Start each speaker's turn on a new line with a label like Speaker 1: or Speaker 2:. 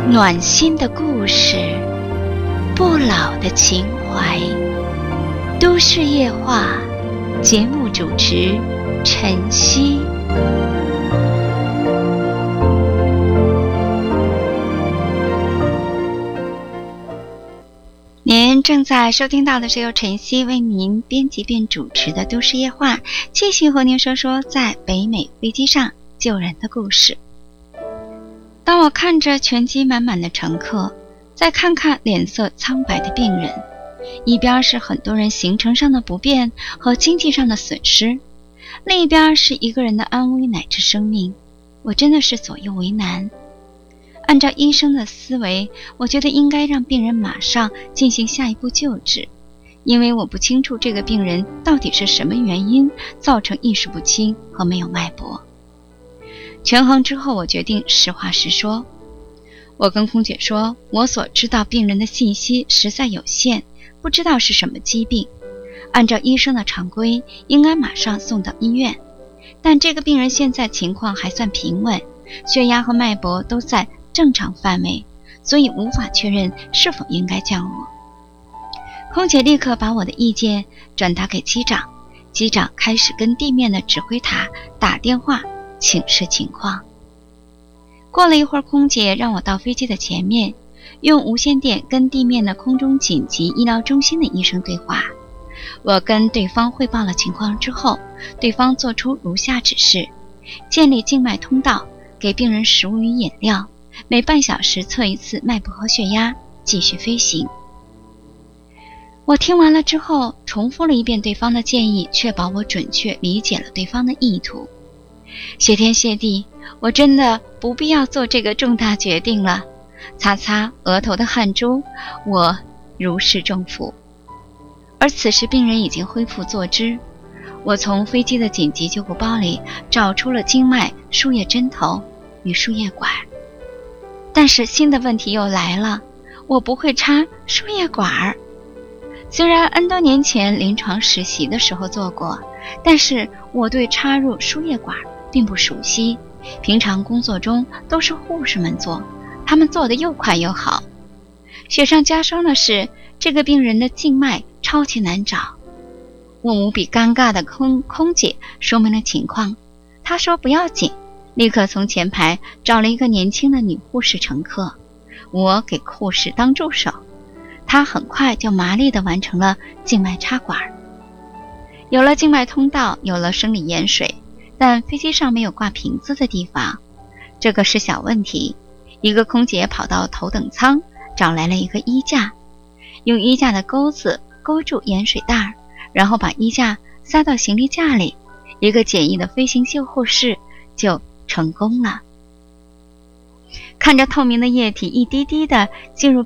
Speaker 1: 暖心的故事，不老的情怀。都市夜话，节目主持晨曦。您正在收听到的是由晨曦为您编辑并主持的都市夜话，继续和您说说在北美飞机上救人的故事。当我看着全机满满的乘客，再看看脸色苍白的病人，一边是很多人行程上的不便和经济上的损失，另一边是一个人的安危乃至生命，我真的是左右为难。按照医生的思维，我觉得应该让病人马上进行下一步救治，因为我不清楚这个病人到底是什么原因造成意识不清和没有脉搏。权衡之后，我决定实话实说。我跟空姐说，我所知道病人的信息实在有限，不知道是什么疾病，按照医生的常规应该马上送到医院，但这个病人现在情况还算平稳，血压和脉搏都在正常范围，所以无法确认是否应该降落。空姐立刻把我的意见转达给机长，机长开始跟地面的指挥塔打电话请示情况。过了一会儿，空姐让我到飞机的前面，用无线电跟地面的空中紧急医疗中心的医生对话。我跟对方汇报了情况之后，对方做出如下指示：建立静脉通道，给病人食物与饮料，每半小时测一次脉搏和血压，继续飞行。我听完了之后，重复了一遍对方的建议，确保我准确理解了对方的意图。谢天谢地，我真的不必要做这个重大决定了。擦擦额头的汗珠，我如释重负。而此时病人已经恢复坐姿，我从飞机的紧急救护包里找出了静脉输液针头与输液管。但是新的问题又来了，我不会插输液管。虽然 N 多年前临床实习的时候做过，但是我对插入输液管并不熟悉，平常工作中都是护士们做，他们做得又快又好。雪上加霜的是，这个病人的静脉超级难找。我无比尴尬的空姐说明了情况，她说不要紧，立刻从前排找了一个年轻的女护士乘客，我给护士当助手，她很快就麻利地完成了静脉插管。有了静脉通道，有了生理盐水，但飞机上没有挂瓶子的地方，这个是小问题。一个空姐跑到头等舱找来了一个衣架，用衣架的钩子勾住盐水袋，然后把衣架塞到行李架里，一个简易的飞行救护室就成功了。看着透明的液体一滴滴的进入